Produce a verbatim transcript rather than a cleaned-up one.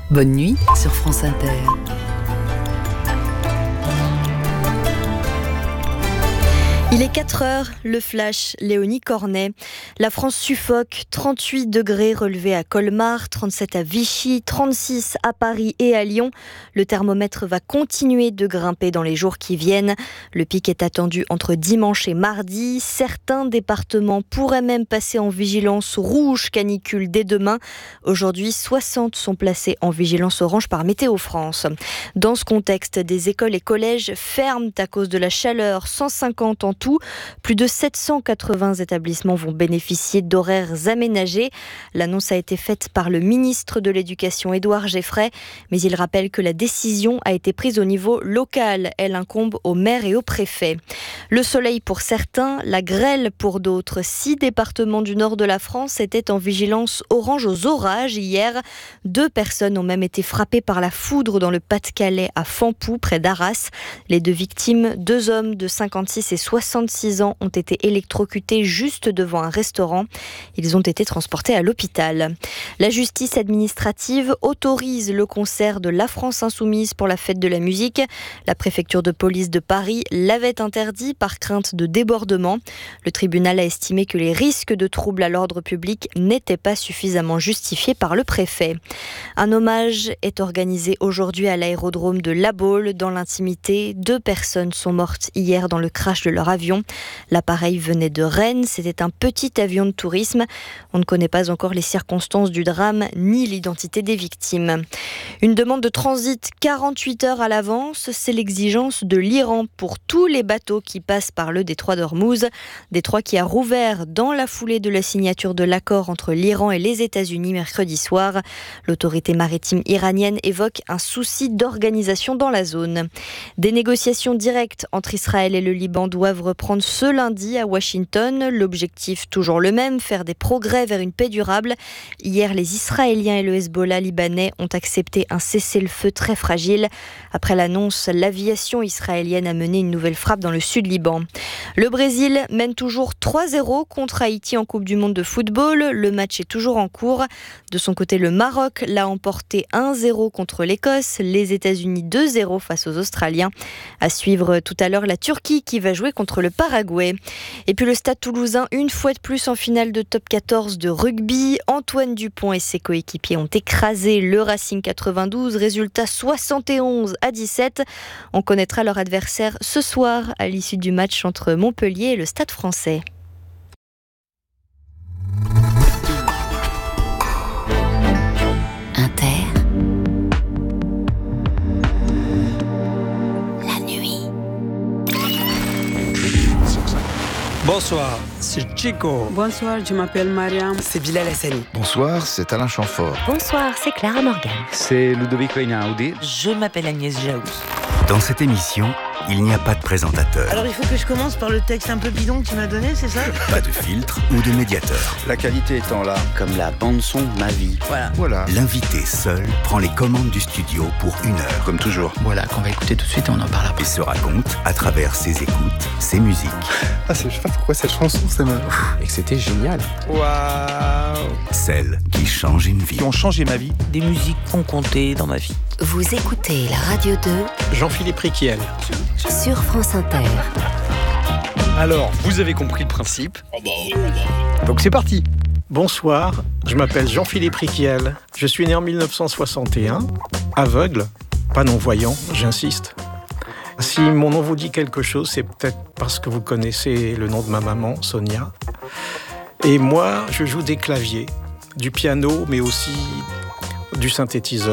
Bonne nuit sur France Inter. Il est quatre heures, le flash, Léonie Cornet. La France suffoque, trente-huit degrés relevés à Colmar, trente-sept à Vichy, trente-six à Paris et à Lyon. Le thermomètre va continuer de grimper dans les jours qui viennent. Le pic est attendu entre dimanche et mardi. Certains départements pourraient même passer en vigilance rouge canicule dès demain. Aujourd'hui, soixante sont placés en vigilance orange par Météo France. Dans ce contexte, des écoles et collèges ferment à cause de la chaleur, cent cinquante en tout. Plus de sept cent quatre-vingts établissements vont bénéficier d'horaires aménagés. L'annonce a été faite par le ministre de l'Éducation, Édouard Geffray, mais il rappelle que la décision a été prise au niveau local. Elle incombe aux maires et aux préfets. Le soleil pour certains, la grêle pour d'autres. Six départements du nord de la France étaient en vigilance orange aux orages hier. Deux personnes ont même été frappées par la foudre dans le Pas-de-Calais à Fampou, près d'Arras. Les deux victimes, deux hommes de cinquante-six et soixante-six ans, ont été électrocutés juste devant un restaurant. Ils ont été transportés à l'hôpital. La justice administrative autorise le concert de La France Insoumise pour la fête de la musique. La préfecture de police de Paris l'avait interdit par crainte de débordement. Le tribunal a estimé que les risques de troubles à l'ordre public n'étaient pas suffisamment justifiés par le préfet. Un hommage est organisé aujourd'hui à l'aérodrome de La Baule, dans l'intimité. Deux personnes sont mortes hier dans le crash de leur avion. L'appareil venait de Rennes, c'était un petit avion de tourisme. On ne connaît pas encore les circonstances du drame ni l'identité des victimes. Une demande de transit quarante-huit heures à l'avance, c'est l'exigence de l'Iran pour tous les bateaux qui passent par le détroit d'Ormuz. Détroit qui a rouvert dans la foulée de la signature de l'accord entre l'Iran et les États-Unis mercredi soir. L'autorité maritime iranienne évoque un souci d'organisation dans la zone. Des négociations directes entre Israël et le Liban doivent reprendre ce lundi à Washington. L'objectif toujours le même, faire des progrès vers une paix durable. Hier, les Israéliens et le Hezbollah libanais ont accepté un cessez-le-feu très fragile. Après l'annonce, l'aviation israélienne a mené une nouvelle frappe dans le sud Liban. Le Brésil mène toujours trois zéro contre Haïti en Coupe du Monde de football. Le match est toujours en cours. De son côté, le Maroc l'a emporté un zéro contre l'Écosse. Les États-Unis deux zéro face aux Australiens. À suivre tout à l'heure la Turquie qui va jouer contre le Paraguay. Et puis le Stade Toulousain, une fois de plus en finale de top quatorze de rugby. Antoine Dupont et ses coéquipiers ont écrasé le Racing quatre-vingt-douze. Résultat soixante et onze à dix-sept. On connaîtra leur adversaire ce soir à l'issue du match entre Montpellier et le Stade Français. Inter. Bonsoir, c'est Chico. Bonsoir, je m'appelle Mariam. C'est Bilal Hassani. Bonsoir, c'est Alain Chamfort. Bonsoir, c'est Clara Morgan. C'est Ludovico Einaudi. Je m'appelle Agnès Jaoui. Dans cette émission, il n'y a pas de présentateur. Alors il faut que je commence par le texte un peu bidon que tu m'as donné, c'est ça ? Pas de filtre ou de médiateur. La qualité étant là. Comme la bande-son de ma vie. Voilà. Voilà. L'invité seul prend les commandes du studio pour une heure. Comme toujours. Voilà, qu'on va écouter tout de suite et on en parle après. Et se raconte à travers ses écoutes, ses musiques. Ah, je sais pas pourquoi cette chanson, ça me... Et que c'était génial. Waouh. Celles qui changent une vie. Qui ont changé ma vie. Des musiques qui ont compté dans ma vie. Vous écoutez la radio deux Jean-Philippe Riquiel. sur France Inter. Alors, vous avez compris le principe. Donc c'est parti. Bonsoir, je m'appelle Jean-Philippe Riquiel. Je suis né en dix-neuf cent soixante et un, aveugle, pas non-voyant, j'insiste. Si mon nom vous dit quelque chose, c'est peut-être parce que vous connaissez le nom de ma maman, Sonia. Et moi, je joue des claviers, du piano, mais aussi du synthétiseur.